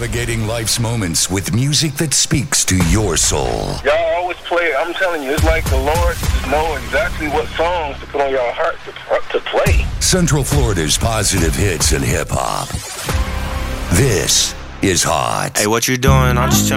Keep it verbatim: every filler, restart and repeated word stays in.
Navigating life's moments with music that speaks to your soul. Y'all always play, I'm telling you, it's like the Lord just know exactly what songs to put on your heart to, to play. Central Florida's positive hits and hip-hop. This is Hot. Hey, what you doing? I'm just